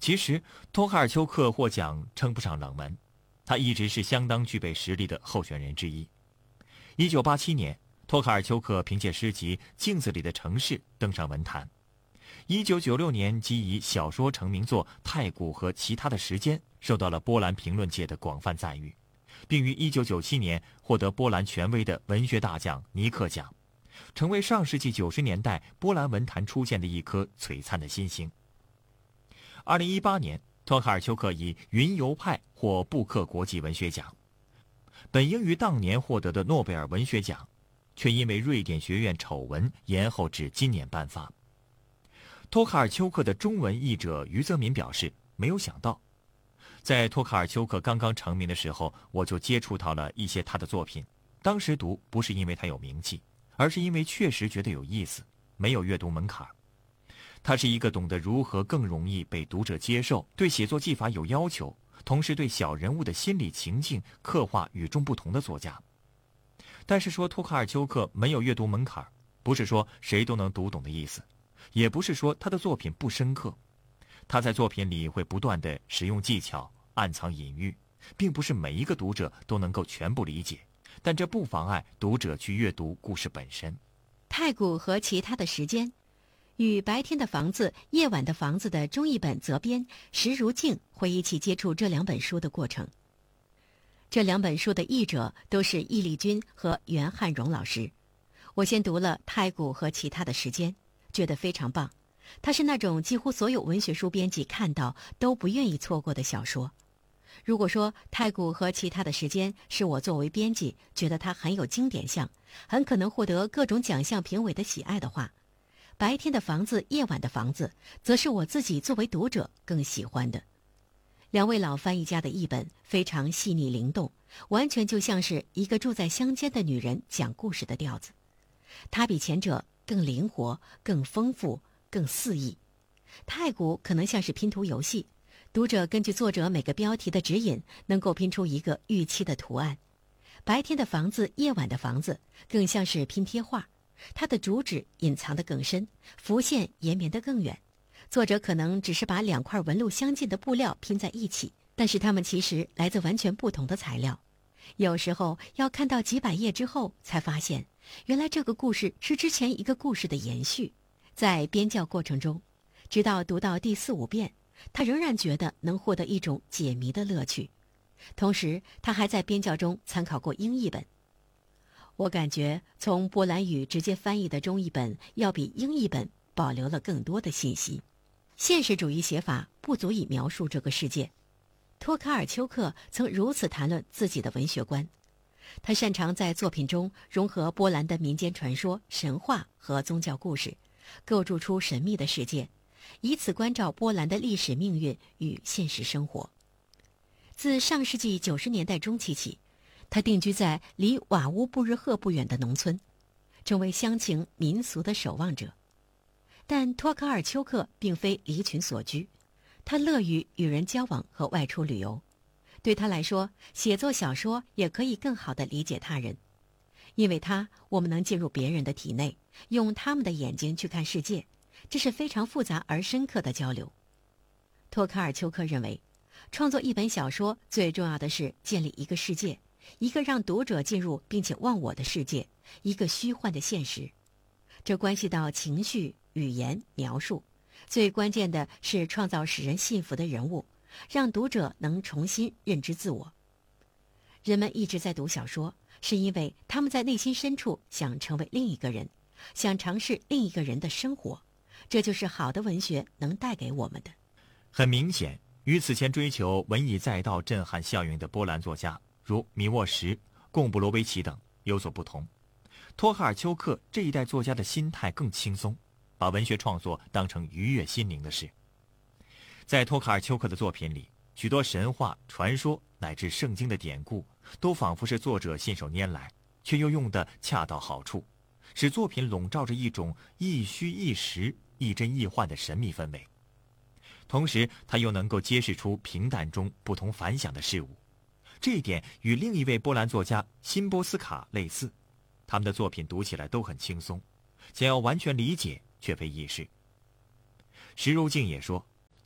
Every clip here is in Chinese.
其实，托卡尔丘克获奖称不上冷门，他一直是相当具备实力的候选人之一。1987年，托卡尔丘克凭借诗集《镜子里的城市》登上文坛。1996年，即以小说成名作《太古和其他的时间》受到了波兰评论界的广泛赞誉，并于1997年获得波兰权威的文学大奖尼克奖，成为上世纪90年代波兰文坛出现的一颗璀璨的新星。2018年，托卡尔丘克以《云游派》获布克国际文学奖，本应于当年获得的诺贝尔文学奖，却因为瑞典学院丑闻延后至今年颁发。托卡尔丘克的中文译者于泽民表示，没有想到，在托卡尔丘克刚刚成名的时候，我就接触到了一些他的作品。当时读不是因为他有名气，而是因为确实觉得有意思，没有阅读门槛。他是一个懂得如何更容易被读者接受，对写作技法有要求，同时对小人物的心理情境刻画与众不同的作家。但是说托卡尔丘克没有阅读门槛，不是说谁都能读懂的意思，也不是说他的作品不深刻。他在作品里会不断地使用技巧，暗藏隐喻，并不是每一个读者都能够全部理解，但这不妨碍读者去阅读故事本身。 太古和其他的时间与白天的房子、夜晚的房子的中译本责编石如镜回忆起接触这两本书的过程。这两本书的译者都是易立军和袁汉荣老师。我先读了《太古和其他的时间》，觉得非常棒。它是那种几乎所有文学书编辑看到都不愿意错过的小说。如果说《太古和其他的时间》是我作为编辑觉得它很有经典性，很可能获得各种奖项评委的喜爱的话，白天的房子、夜晚的房子则是我自己作为读者更喜欢的。两位老翻译家的译本非常细腻灵动，完全就像是一个住在乡间的女人讲故事的调子。它比前者更灵活、更丰富、更肆意。太古可能像是拼图游戏，读者根据作者每个标题的指引，能够拼出一个预期的图案。白天的房子、夜晚的房子更像是拼贴画，它的主旨隐藏得更深，浮现延绵得更远。作者可能只是把两块纹路相近的布料拼在一起，但是它们其实来自完全不同的材料。有时候要看到几百页之后才发现，原来这个故事是之前一个故事的延续。在编校过程中，直到读到第4、5遍，他仍然觉得能获得一种解谜的乐趣。同时他还在编校中参考过英译本。我感觉从波兰语直接翻译的中译本要比英译本保留了更多的信息。现实主义写法不足以描述这个世界。托卡尔丘克曾如此谈论自己的文学观。他擅长在作品中融合波兰的民间传说、神话和宗教故事，构筑出神秘的世界，以此关照波兰的历史命运与现实生活。自上世纪90年代中期起，他定居在离瓦乌布日赫不远的农村，成为乡情民俗的守望者。但托卡尔丘克并非离群所居，他乐于与人交往和外出旅游。对他来说，写作小说也可以更好地理解他人。因为我们能进入别人的体内，用他们的眼睛去看世界，这是非常复杂而深刻的交流。托卡尔丘克认为，创作一本小说最重要的是建立一个世界，一个让读者进入并且忘我的世界，一个虚幻的现实。这关系到情绪、语言、描述，最关键的是创造使人信服的人物，让读者能重新认知自我。人们一直在读小说，是因为他们在内心深处想成为另一个人，想尝试另一个人的生活。这就是好的文学能带给我们的。 很明显，与此前追求文以载道震撼效应的波兰作家如米沃什、贡布罗维奇等有所不同。托卡尔丘克这一代作家的心态更轻松，把文学创作当成愉悦心灵的事。在托卡尔丘克的作品里，许多神话、传说乃至圣经的典故都仿佛是作者信手拈来，却又用得恰到好处，使作品笼罩着一种亦虚亦实、亦真亦幻的神秘氛围。同时他又能够揭示出平淡中不同凡响的事物，这一点与另一位波兰作家辛波斯卡类似。他们的作品读起来都很轻松，想要完全理解却非易事。石如镜也说，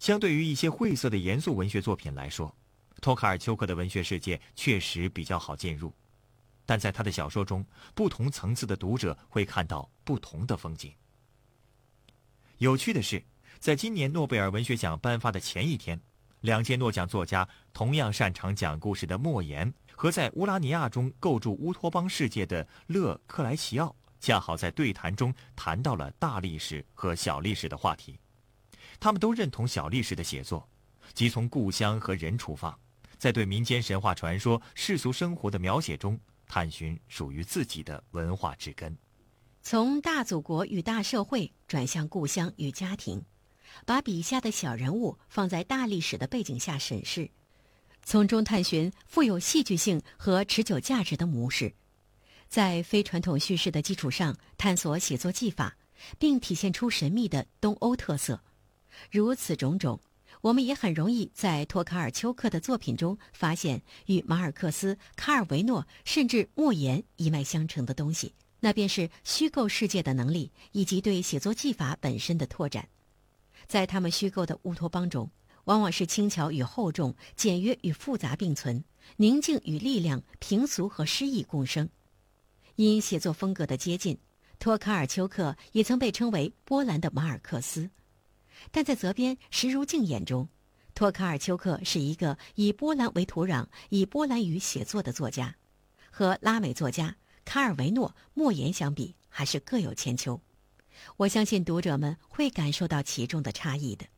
相对于一些晦涩的严肃文学作品来说，托卡尔丘克的文学世界确实比较好进入，但在他的小说中，不同层次的读者会看到不同的风景。有趣的是，在今年诺贝尔文学奖颁发的前一天，2届诺奖作家同样擅长讲故事的莫言和在乌拉尼亚中构筑乌托邦世界的勒克莱齐奥，恰好在对谈中谈到了大历史和小历史的话题。他们都认同小历史的写作，即从故乡和人出发，在对民间神话传说、世俗生活的描写中探寻属于自己的文化之根。 从大祖国与大社会转向故乡与家庭，把笔下的小人物放在大历史的背景下审视，从中探寻富有戏剧性和持久价值的模式，在非传统叙事的基础上探索写作技法，并体现出神秘的东欧特色。如此种种，我们也很容易在托卡尔丘克的作品中发现与马尔克斯、卡尔维诺甚至莫言一脉相承的东西，那便是虚构世界的能力以及对写作技法本身的拓展。在他们虚构的乌托邦中，往往是轻巧与厚重、简约与复杂并存，宁静与力量、平俗和诗意共生。因写作风格的接近，托卡尔丘克也曾被称为波兰的马尔克斯。但在责编石如镜眼中，托卡尔丘克是一个以波兰为土壤、以波兰语写作的作家，和拉美作家卡尔维诺、莫言相比，还是各有千秋。我相信读者们会感受到其中的差异的。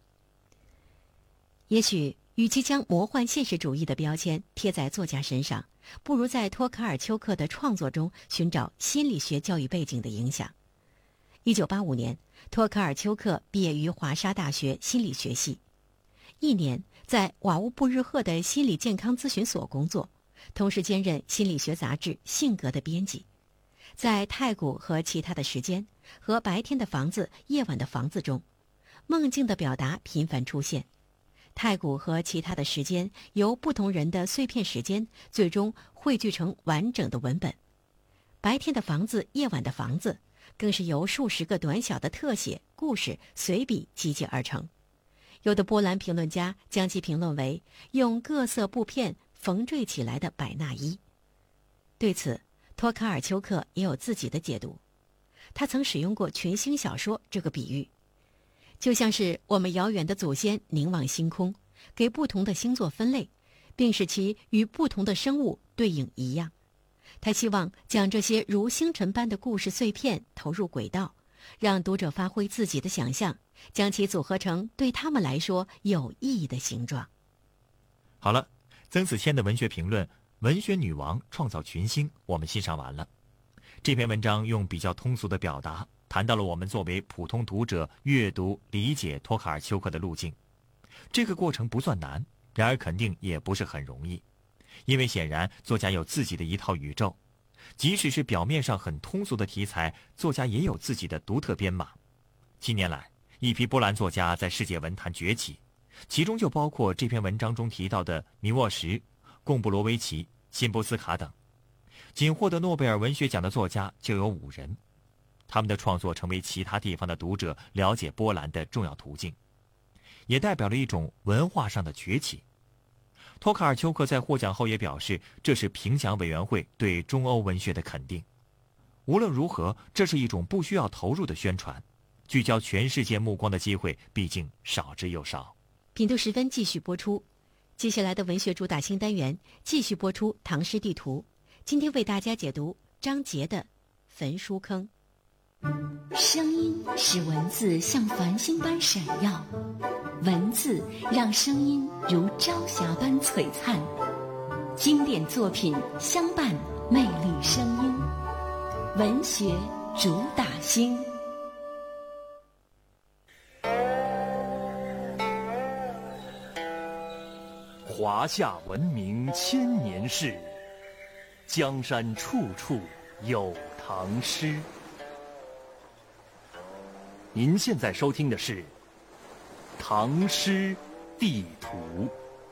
也许，与其将魔幻现实主义的标签贴在作家身上，不如在托卡尔丘克的创作中寻找心理学教育背景的影响。1985年，托卡尔丘克毕业于华沙大学心理学系，1年在瓦乌布日赫的心理健康咨询所工作，同时兼任心理学杂志《性格》的编辑。在太古和其他的时间和白天的房子、夜晚的房子中，梦境的表达频繁出现。太古和其他的时间由不同人的碎片时间最终汇聚成完整的文本。白天的房子、夜晚的房子更是由数十个短小的特写、故事、随笔集结而成。有的波兰评论家将其评论为用各色布片缝缀起来的百纳衣。对此，托卡尔丘克也有自己的解读。他曾使用过群星小说这个比喻，就像是我们遥远的祖先凝望星空，给不同的星座分类，并使其与不同的生物对应一样。他希望将这些如星辰般的故事碎片投入轨道，让读者发挥自己的想象，将其组合成对他们来说有意义的形状。 好了，曾子谦的文学评论《文学女王创造群星》我们欣赏完了。这篇文章用比较通俗的表达谈到了我们作为普通读者阅读理解托卡尔丘克的路径。这个过程不算难，然而肯定也不是很容易，因为显然作家有自己的一套宇宙，即使是表面上很通俗的题材，作家也有自己的独特编码。近年来，一批波兰作家在世界文坛崛起，其中就包括这篇文章中提到的米沃什、贡布罗维奇、辛波斯卡等。仅获得诺贝尔文学奖的作家就有5人，他们的创作成为其他地方的读者了解波兰的重要途径，也代表了一种文化上的崛起。托卡尔丘克在获奖后也表示，这是评奖委员会对中欧文学的肯定。无论如何，这是一种不需要投入的宣传，聚焦全世界目光的机会毕竟少之又少。 品读时分继续播出，接下来的文学主打新单元继续播出唐诗地图。今天为大家解读张杰的《焚书坑》。 声音使文字像繁星般闪耀，文字让声音如朝霞般璀璨。经典作品相伴，魅力声音，文学主打星。 华夏文明千年事，江山处处有唐诗。您现在收听的是《唐诗地图》。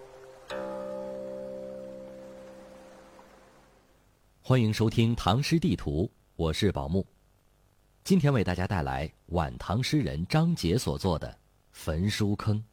欢迎收听《唐诗地图》，我是宝木。今天为大家带来晚唐诗人张杰所作的《焚书坑》。